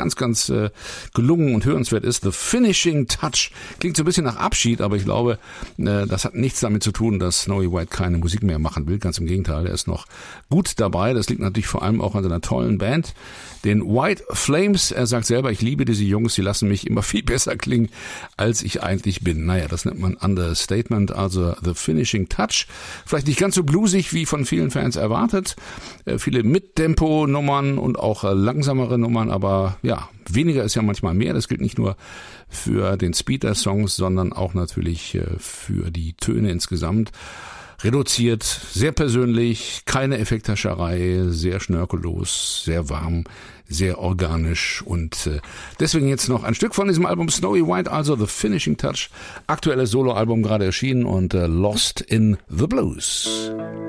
ganz, ganz gelungen und hörenswert ist. The Finishing Touch. Klingt so ein bisschen nach Abschied, aber ich glaube, das hat nichts damit zu tun, dass Snowy White keine Musik mehr machen will. Ganz im Gegenteil, er ist noch gut dabei. Das liegt natürlich vor allem auch an seiner tollen Band, den White Flames. Er sagt selber, ich liebe diese Jungs, die lassen mich immer viel besser klingen, als ich eigentlich bin. Naja, das nennt man Understatement, also The Finishing Touch. Vielleicht nicht ganz so bluesig, wie von vielen Fans erwartet. Viele Mittempo-Nummern und auch langsamere Nummern, aber ja, weniger ist ja manchmal mehr. Das gilt nicht nur für den Speed der Songs, sondern auch natürlich für die Töne insgesamt. Reduziert, sehr persönlich, keine Effekthascherei, sehr schnörkellos, sehr warm, sehr organisch und deswegen jetzt noch ein Stück von diesem Album Snowy White, also The Finishing Touch, aktuelles Soloalbum gerade erschienen und Lost in the Blues.